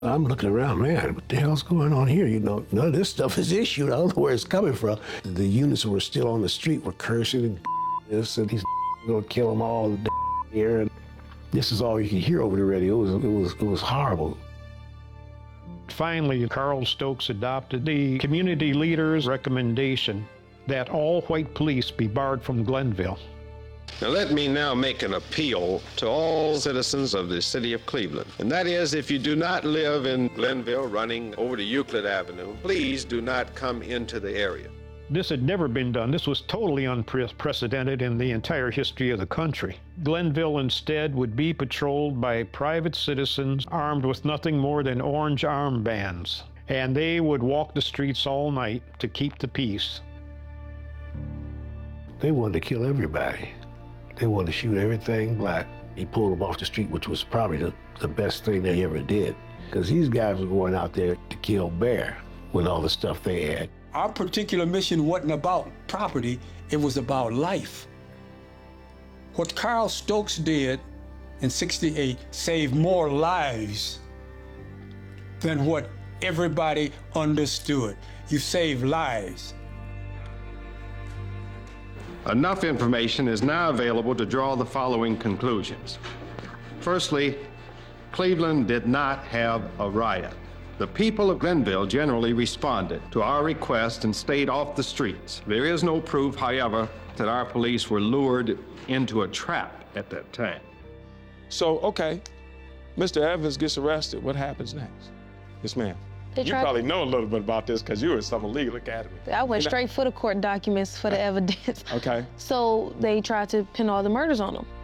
I'm looking around, man, what the hell's going on here? You know, none of this stuff is issued. I don't know where it's coming from. The units who were still on the street were cursing and this, and he's gonna kill them all here. And this is all you could hear over the radio. It was horrible. Finally, Carl Stokes adopted the community leader's recommendation that all white police be barred from Glenville. Now let me now make an appeal to all citizens of the city of Cleveland. And that is, if you do not live in Glenville running over to Euclid Avenue, please do not come into the area. This had never been done. This was totally unprecedented in the entire history of the country. Glenville instead would be patrolled by private citizens armed with nothing more than orange armbands. And they would walk the streets all night to keep the peace. They wanted to kill everybody. They wanted to shoot everything black. He pulled them off the street, which was probably the best thing they ever did. Because these guys were going out there to kill bear with all the stuff they had. Our particular mission wasn't about property, it was about life. What Carl Stokes did in '68 saved more lives than what everybody understood. You save lives. Enough information is now available to draw the following conclusions. Firstly, Cleveland did not have a riot. The people of Glenville generally responded to our request and stayed off the streets. There is no proof, however, that our police were lured into a trap at that time. So, okay, Mr. Evans gets arrested. What happens next? Yes, ma'am. You probably know a little bit about this because you were at Summer Legal Academy. I went straight for the court documents for the evidence. Okay. So they tried to pin all the murders on him.